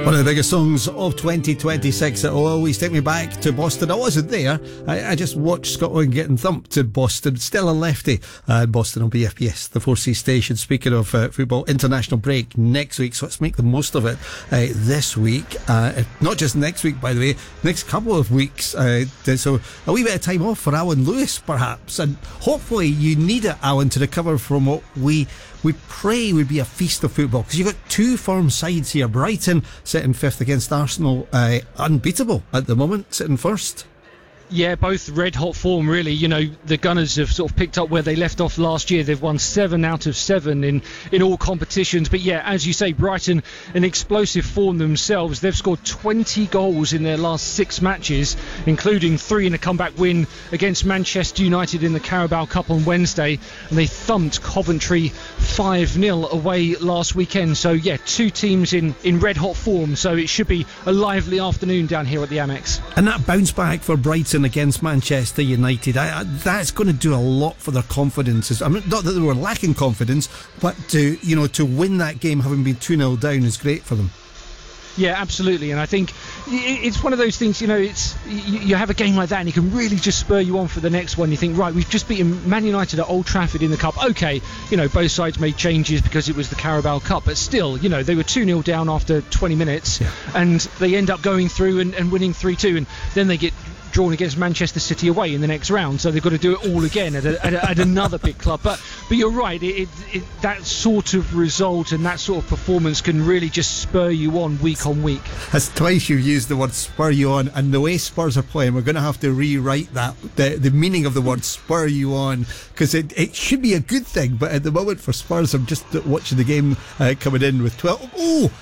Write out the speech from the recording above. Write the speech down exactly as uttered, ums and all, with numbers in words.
One of the biggest songs of twenty twenty-six. It'll always take me back to Boston. I wasn't there. I, I just watched Scotland getting thumped in Boston. Still a lefty. Uh, Boston on B F P S, the four C station. Speaking of uh, football, international break next week, so let's make the most of it uh, this week. Uh, not just next week, by the way, next couple of weeks. Uh, so a wee bit of time off for Alan Lewis, perhaps. And hopefully you need it, Alan, to recover from what we... we pray would be a feast of football, because you've got two firm sides here. Brighton sitting fifth against Arsenal, uh, unbeatable at the moment, sitting first. Yeah, both red hot form, really. You know, the Gunners have sort of picked up where they left off last year. They've won seven out of seven in, in all competitions. But yeah, as you say, Brighton, an explosive form themselves. They've scored twenty goals in their last six matches, including three in a comeback win against Manchester United in the Carabao Cup on Wednesday. And they thumped Coventry five nil away last weekend. So yeah, two teams in, in red hot form. So it should be a lively afternoon down here at the Amex. And that bounce back for Brighton against Manchester United, I, I, that's going to do a lot for their confidence. I mean, not that they were lacking confidence, but to you know to win that game having been two nil down is great for them. Yeah, absolutely. And I think it's one of those things, you know, it's you have a game like that and it can really just spur you on for the next one. You think, right, we've just beaten Man United at Old Trafford in the Cup. Okay, you know, both sides made changes because it was the Carabao Cup, but still, you know, they were two nil down after twenty minutes, yeah. And they end up going through and, and winning three two, and then they get drawn against Manchester City away in the next round, so they've got to do it all again at, a, at, a, at another big club. But but you're right, it, it, it, that sort of result and that sort of performance can really just spur you on week on week. That's twice you've used the word spur you on, and the way Spurs are playing, we're going to have to rewrite that, the, the meaning of the word spur you on, because it, it should be a good thing, but at the moment for Spurs, I'm just watching the game uh, coming in with twelve. Oh,